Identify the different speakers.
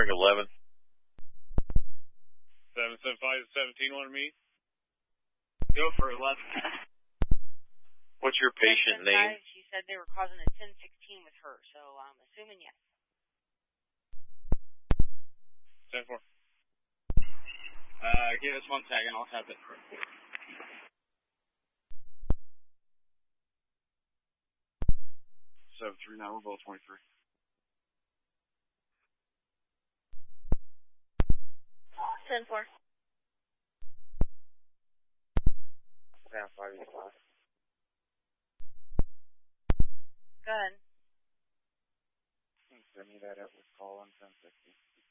Speaker 1: Spring 11.
Speaker 2: 775-17 wanted me.
Speaker 3: Go for 11.
Speaker 1: What's your patient name?
Speaker 4: She said they were causing a 1016 with her, so I'm assuming yes.
Speaker 2: 10-4.
Speaker 3: Give us 1 second, I'll have it. 739, we're both 23.
Speaker 5: Ten four.
Speaker 3: Down 585.
Speaker 4: Go ahead.
Speaker 3: Send me that up with call on 1060.